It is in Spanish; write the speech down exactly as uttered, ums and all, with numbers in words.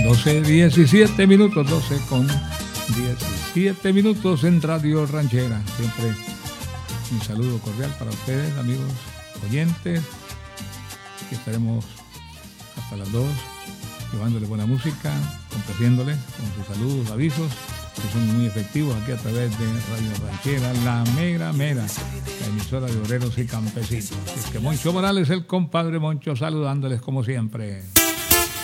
doce, diecisiete minutos, doce con diecisiete minutos en Radio Ranchera. Siempre un saludo cordial para ustedes, amigos oyentes. Aquí estaremos hasta las dos, llevándole buena música, complaciéndoles con sus saludos, avisos, que son muy efectivos aquí a través de Radio Ranchera, la Mera Mera, la emisora de obreros y campesinos. Así que Moncho Morales, el compadre Moncho, saludándoles como siempre.